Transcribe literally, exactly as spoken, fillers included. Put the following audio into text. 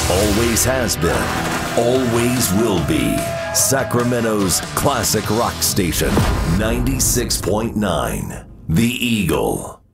Always has been, always will be. Sacramento's classic rock station, ninety-six point nine, The Eagle.